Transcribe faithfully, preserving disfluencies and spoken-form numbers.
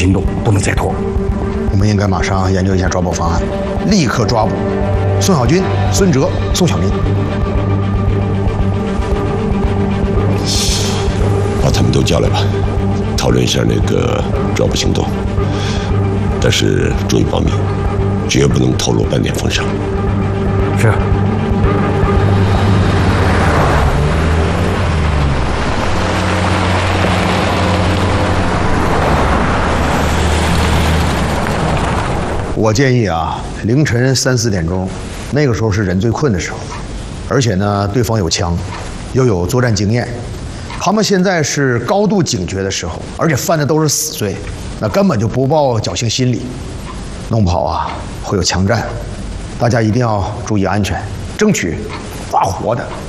行动不能再拖。 我们应该马上研究一下抓捕方案，立刻抓捕孙小军、孙哲、宋小民。 把他们都叫来吧，讨论一下那个抓捕行动。但是注意保密，绝不能透露半点风声。 是。 我建议啊，凌晨三四点钟，那个时候是人最困的时候，而且呢，对方有枪，又有作战经验，他们现在是高度警觉的时候，而且犯的都是死罪，那根本就不抱侥幸心理，弄不好啊会有枪战，大家一定要注意安全，争取抓活的。